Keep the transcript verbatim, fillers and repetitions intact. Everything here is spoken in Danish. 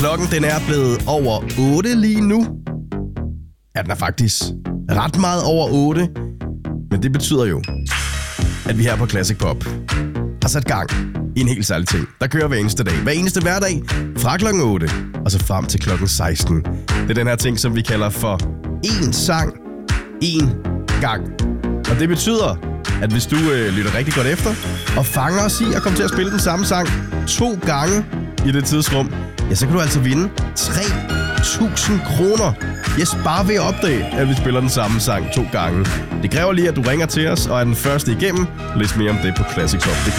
Klokken den er blevet over otte lige nu. Ja, den er faktisk ret meget over otte. Men det betyder jo, at vi her på Classic Pop har sat gang i en helt særlig ting. Der kører hver eneste dag. Hver eneste hverdag fra klokken otte og så frem til klokken seksten. Det er den her ting, som vi kalder for én sang, én gang. Og det betyder, at hvis du øh, lytter rigtig godt efter og fanger os i at komme til at spille den samme sang to gange i det tidsrum, ja, så kan du altså vinde tre tusind kroner. Yes, bare ved at opdage, at vi spiller den samme sang to gange. Det kræver lige, at du ringer til os og er den første igennem. Læs mere om det på classic top punktum d k.